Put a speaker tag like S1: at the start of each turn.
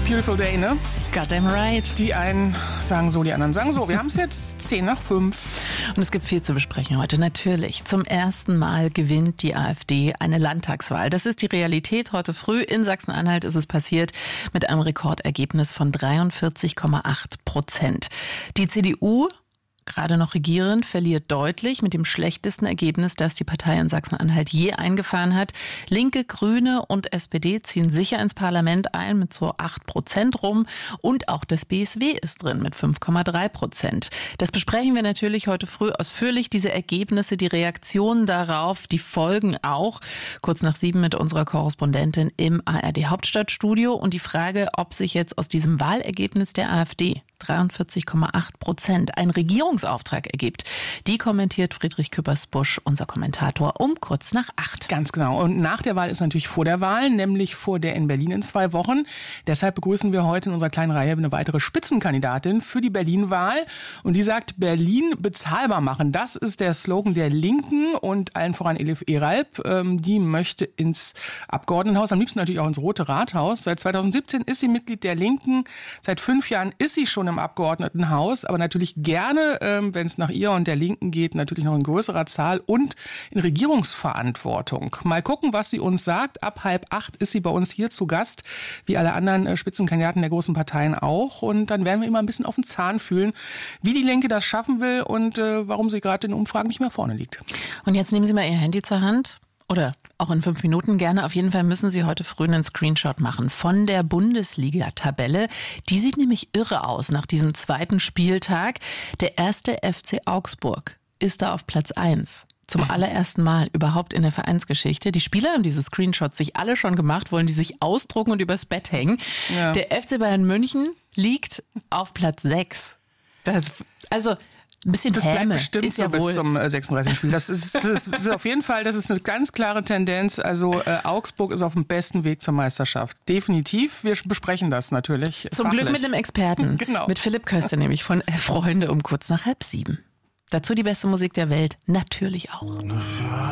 S1: Beautiful Day, ne?
S2: Goddamn right.
S1: Die einen sagen so, die anderen sagen so. Wir haben es jetzt 5:10.
S2: Und es gibt viel zu besprechen heute. Natürlich, zum ersten Mal gewinnt die AfD eine Landtagswahl. Das ist die Realität. Heute früh in Sachsen-Anhalt ist es passiert mit einem Rekordergebnis von 43,8%. Die CDU, gerade noch regierend, verliert deutlich mit dem schlechtesten Ergebnis, das die Partei in Sachsen-Anhalt je eingefahren hat. Linke, Grüne und SPD ziehen sicher ins Parlament ein mit so 8% rum. Und auch das BSW ist drin mit 5,3%. Das besprechen wir natürlich heute früh ausführlich. Diese Ergebnisse, die Reaktionen darauf, die Folgen auch. Kurz nach 7 mit unserer Korrespondentin im ARD-Hauptstadtstudio. Und die Frage, ob sich jetzt aus diesem Wahlergebnis der AfD 43,8% ein Regierungsauftrag ergibt. Die kommentiert Friedrich Küppersbusch, unser Kommentator, um kurz nach 8.
S1: Ganz genau. Und nach der Wahl ist natürlich vor der Wahl, nämlich vor der in Berlin in 2 Wochen. Deshalb begrüßen wir heute in unserer kleinen Reihe eine weitere Spitzenkandidatin für die Berlin-Wahl. Und die sagt, Berlin bezahlbar machen. Das ist der Slogan der Linken und allen voran Elif Eralp. Die möchte ins Abgeordnetenhaus, am liebsten natürlich auch ins Rote Rathaus. Seit 2017 ist sie Mitglied der Linken. Seit 5 Jahren ist sie schon im Abgeordnetenhaus, aber natürlich gerne, wenn es nach ihr und der Linken geht, natürlich noch in größerer Zahl und in Regierungsverantwortung. Mal gucken, was sie uns sagt. Ab 7:30 ist sie bei uns hier zu Gast, wie alle anderen Spitzenkandidaten der großen Parteien auch. Und dann werden wir immer ein bisschen auf den Zahn fühlen, wie die Linke das schaffen will und warum sie gerade in Umfragen nicht mehr vorne liegt.
S2: Und jetzt nehmen Sie mal Ihr Handy zur Hand. Oder auch in 5 Minuten gerne. Auf jeden Fall müssen Sie heute früh einen Screenshot machen von der Bundesliga-Tabelle. Die sieht nämlich irre aus nach diesem 2. Spieltag. Der erste FC Augsburg ist da auf Platz 1. Zum allerersten Mal überhaupt in der Vereinsgeschichte. Die Spieler haben diese Screenshots sich alle schon gemacht, wollen die sich ausdrucken und übers Bett hängen. Ja. Der FC Bayern München liegt auf Platz 6. Ein bisschen
S1: das bleibt bestimmt ist so ja bis zum 36. Spiel. Das ist auf jeden Fall, das ist eine ganz klare Tendenz. Also Augsburg ist auf dem besten Weg zur Meisterschaft. Definitiv. Wir besprechen das natürlich.
S2: Zum
S1: fachlich.
S2: Glück mit einem Experten.
S1: Genau.
S2: Mit Philipp Köster nämlich von Freunde um kurz nach 6:30. Dazu die beste Musik der Welt. Natürlich auch.